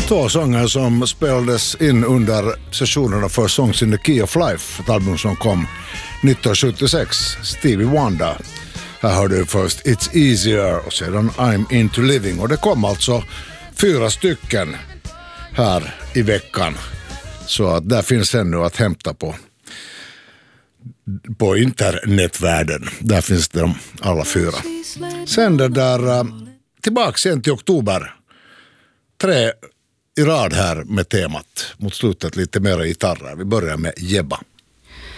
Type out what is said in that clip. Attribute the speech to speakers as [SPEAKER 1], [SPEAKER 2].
[SPEAKER 1] Två sånger som spelades in under sessionerna för Songs in the Key of Life, ett album som kom 1976, Stevie Wonder. Här hörde du först It's Easier och sedan I'm Into Living, och det kom alltså 4 stycken här i veckan. Så att där finns ännu att hämta på internetvärlden. Där finns de alla 4. Sen det där tillbaks sen till oktober. 3 i rad här med temat. Mot slutet lite mer gitarrer. Vi börjar med Jebba.